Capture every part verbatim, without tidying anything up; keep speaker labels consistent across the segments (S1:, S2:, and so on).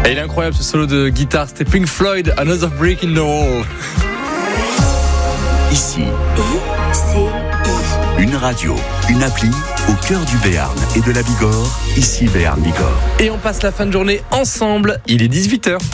S1: Et il est incroyable ce solo de guitare, c'était Pink Floyd, Another Brick in the Wall.
S2: Ici, une radio, une appli au cœur du Béarn et de la Bigorre, ici Béarn Bigorre.
S1: Et on passe la fin de journée ensemble, il est dix-huit heures.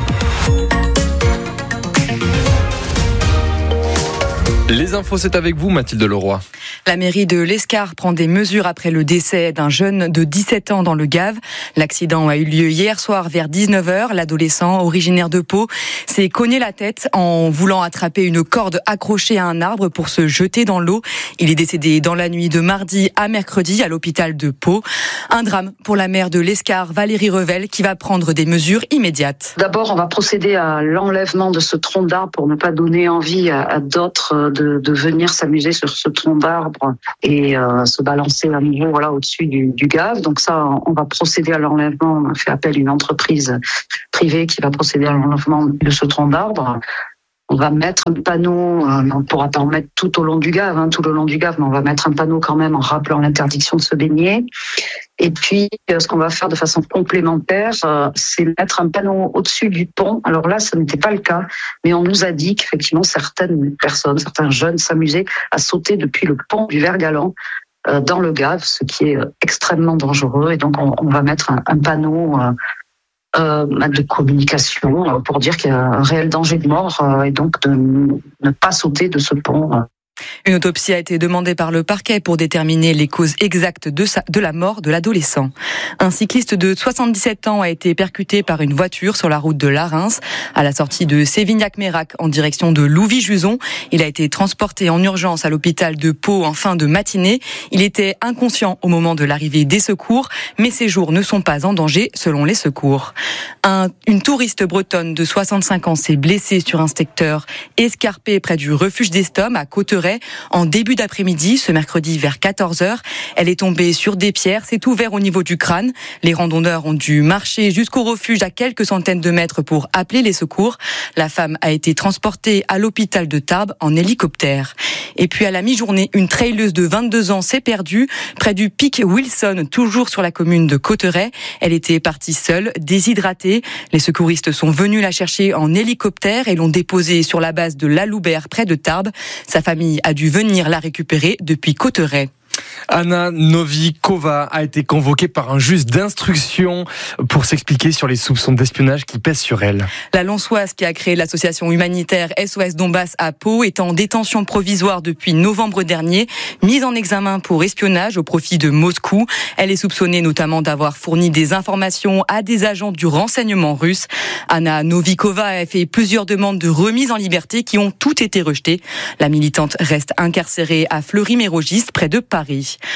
S1: Les infos, c'est avec vous, Mathilde Leroy.
S3: La mairie de l'Escar prend des mesures après le décès d'un jeune de dix-sept ans dans le Gave. L'accident a eu lieu hier soir vers dix-neuf heures. L'adolescent, originaire de Pau, s'est cogné la tête en voulant attraper une corde accrochée à un arbre pour se jeter dans l'eau. Il est décédé dans la nuit de mardi à mercredi à l'hôpital de Pau. Un drame pour la maire de l'Escar, Valérie Revel, qui va prendre des mesures immédiates.
S4: D'abord, on va procéder à l'enlèvement de ce tronc d'arbre pour ne pas donner envie à, à d'autres de, de venir s'amuser sur ce tronc d'arbre et euh, se balancer à nouveau voilà, au-dessus du, du Gave. Donc ça, on va procéder à l'enlèvement. On a fait appel à une entreprise privée qui va procéder à l'enlèvement de ce tronc d'arbre. On va mettre un panneau, euh, on ne pourra pas en mettre tout au long du Gave, hein, tout le long du Gave, mais on va mettre un panneau quand même en rappelant l'interdiction de se baigner. Et puis, euh, ce qu'on va faire de façon complémentaire, euh, c'est mettre un panneau au-dessus du pont. Alors là, ça n'était pas le cas, mais on nous a dit qu'effectivement, certaines personnes, certains jeunes s'amusaient à sauter depuis le pont du Vert-Galant euh, dans le Gave, ce qui est euh, extrêmement dangereux. Et donc, on, on va mettre un, un panneau euh, euh, de communication euh, pour dire qu'il y a un réel danger de mort euh, et donc de ne pas sauter de ce pont. Euh.
S3: Une autopsie a été demandée par le parquet pour déterminer les causes exactes de, sa, de la mort de l'adolescent. Un cycliste de soixante-dix-sept ans a été percuté par une voiture sur la route de Larens à la sortie de Sévignac-Mérac en direction de Louvy-Juson. Il a été transporté en urgence à l'hôpital de Pau en fin de matinée. Il était inconscient au moment de l'arrivée des secours, mais ses jours ne sont pas en danger selon les secours. Un, une touriste bretonne de soixante-cinq ans s'est blessée sur un secteur escarpé près du refuge d'Estom à Cauterets en début d'après-midi, ce mercredi vers quatorze heures. Elle est tombée sur des pierres, c'est ouvert au niveau du crâne. Les randonneurs ont dû marcher jusqu'au refuge à quelques centaines de mètres pour appeler les secours. La femme a été transportée à l'hôpital de Tarbes en hélicoptère. Et puis à la mi-journée, une traileuse de vingt-deux ans s'est perdue près du pic Wilson, toujours sur la commune de Cauterets. Elle était partie seule, déshydratée. Les secouristes sont venus la chercher en hélicoptère et l'ont déposée sur la base de Laloubert près de Tarbes. Sa famille a dû venir la récupérer depuis Cauterets.
S1: Anna Novikova a été convoquée par un juge d'instruction pour s'expliquer sur les soupçons d'espionnage qui pèsent sur elle.
S3: La Lançoise, qui a créé l'association humanitaire S O S Donbass à Pau, est en détention provisoire depuis novembre dernier, mise en examen pour espionnage au profit de Moscou. Elle est soupçonnée notamment d'avoir fourni des informations à des agents du renseignement russe. Anna Novikova a fait plusieurs demandes de remise en liberté qui ont toutes été rejetées. La militante reste incarcérée à Fleury-Mérogis, près de Paris.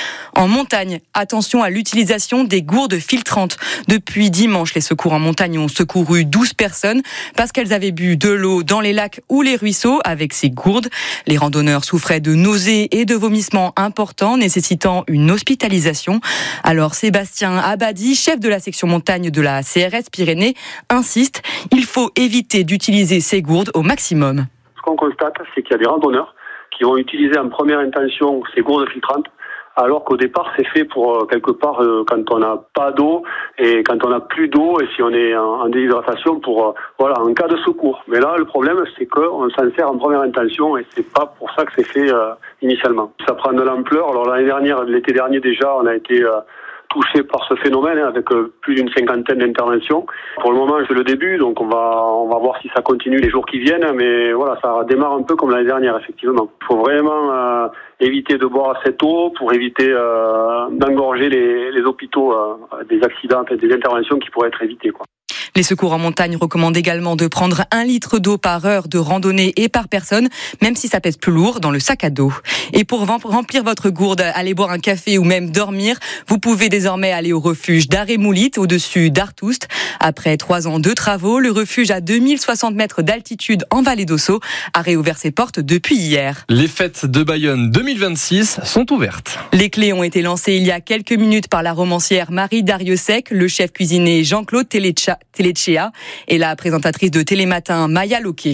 S3: En montagne, attention à l'utilisation des gourdes filtrantes. Depuis dimanche, les secours en montagne ont secouru douze personnes parce qu'elles avaient bu de l'eau dans les lacs ou les ruisseaux avec ces gourdes. Les randonneurs souffraient de nausées et de vomissements importants nécessitant une hospitalisation. Alors Sébastien Abadi, chef de la section montagne de la C R S Pyrénées, insiste, il faut éviter d'utiliser ces gourdes au maximum.
S5: Ce qu'on constate, c'est qu'il y a des randonneurs qui vont utiliser en première intention ces gourdes filtrantes, alors qu'au départ c'est fait pour euh, quelque part euh, quand on n'a pas d'eau et quand on n'a plus d'eau et si on est en, en déshydratation pour euh, voilà en cas de secours. Mais là le problème c'est qu'on s'en sert en première intention et c'est pas pour ça que c'est fait euh, initialement. Ça prend de l'ampleur. Alors l'année dernière, l'été dernier déjà, on a été euh, touché par ce phénomène hein, avec euh, plus d'une cinquantaine d'interventions. Pour le moment, c'est le début, donc on va on va voir si ça continue les jours qui viennent, mais voilà, ça démarre un peu comme l'année dernière, effectivement. Il faut vraiment euh, éviter de boire cette eau pour éviter euh, d'engorger les, les hôpitaux euh, des accidents et des interventions qui pourraient être évitées, quoi.
S3: Les secours en montagne recommandent également de prendre un litre d'eau par heure de randonnée et par personne, même si ça pèse plus lourd dans le sac à dos. Et pour remplir votre gourde, aller boire un café ou même dormir, vous pouvez désormais aller au refuge d'Arémoulite, au-dessus d'Artoust. Après trois ans de travaux, le refuge à deux mille soixante mètres d'altitude en vallée d'Ossau a réouvert ses portes depuis hier.
S1: Les fêtes de Bayonne deux mille vingt-six sont ouvertes.
S3: Les clés ont été lancées il y a quelques minutes par la romancière Marie Dariussec, le chef cuisinier Jean-Claude Telecea et la présentatrice de Télématin Maya Loquet.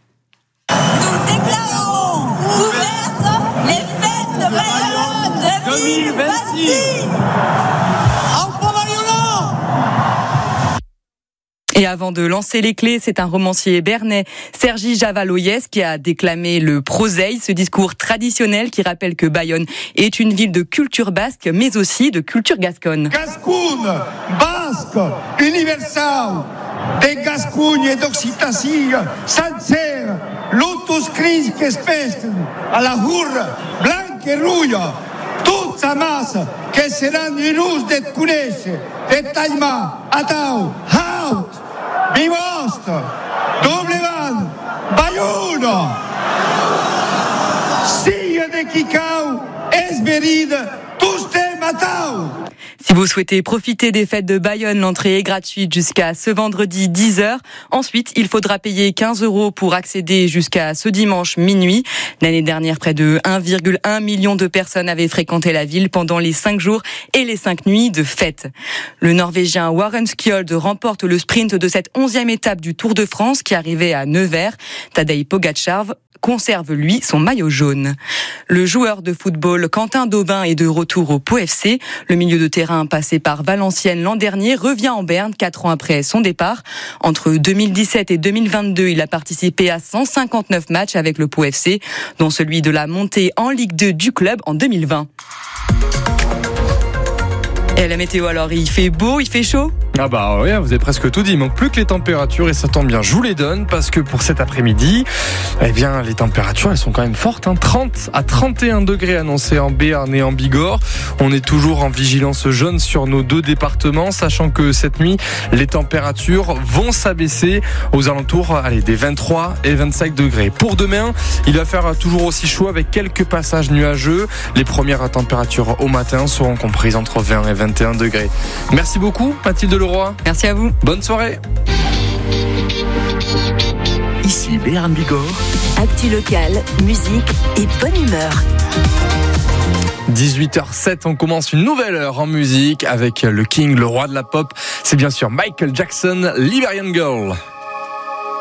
S6: Nous déclarons ouvertes les fêtes de Bayonne deux mille vingt-six.
S3: Et avant de lancer les clés, c'est un romancier bernais, Sergi Javaloyes, qui a déclamé le Proseille, ce discours traditionnel qui rappelle que Bayonne est une ville de culture basque, mais aussi de culture gasconne.
S7: Gascoun, basque, universal, des Gascognes et d'Occitanie, sincère, lotus cris qu'espèce, à la hourre, blanc et rouille, toute sa masse, que sera nulus de Kunesh, de Taïma, Atao, Haut, Bimost, Doblevan, Bayonne, Signe de Kikau, Esberide, tous tes Matao.
S3: Si vous souhaitez profiter des fêtes de Bayonne, l'entrée est gratuite jusqu'à ce vendredi dix heures. Ensuite, il faudra payer quinze euros pour accéder jusqu'à ce dimanche minuit. L'année dernière, près de un virgule un million de personnes avaient fréquenté la ville pendant les cinq jours et les cinq nuits de fête. Le Norvégien Warren Skjold remporte le sprint de cette onzième étape du Tour de France qui arrivait à Nevers. Tadej Pogačar conserve, lui, son maillot jaune. Le joueur de football Quentin Daubin est de retour au Pau F C. Le milieu de terrain passé par Valenciennes l'an dernier revient en Berne quatre ans après son départ. Entre deux mille dix-sept et deux mille vingt-deux, il a participé à cent cinquante-neuf matchs avec le Pau F C, dont celui de la montée en Ligue deux du club en deux mille vingt. Et la météo alors, il fait beau, il fait chaud ?
S1: Ah bah ouais, vous avez presque tout dit, il manque plus que les températures et ça tombe bien, je vous les donne parce que pour cet après-midi, eh bien les températures elles sont quand même fortes, hein. trente à trente et un degrés annoncés en Béarn et en Bigorre. On est toujours en vigilance jaune sur nos deux départements, sachant que cette nuit, les températures vont s'abaisser aux alentours allez, des vingt-trois et vingt-cinq degrés. Pour demain, il va faire toujours aussi chaud avec quelques passages nuageux. Les premières températures au matin seront comprises entre vingt et vingt et un degrés. Merci beaucoup Mathilde Leroy.
S3: Merci à vous.
S1: Bonne soirée.
S2: Ici Béarn Bigorre.
S8: Actu local, musique et bonne humeur.
S1: dix-huit heures zéro sept, on commence une nouvelle heure en musique avec le King, le roi de la pop. C'est bien sûr Michael Jackson, Liberian Girl.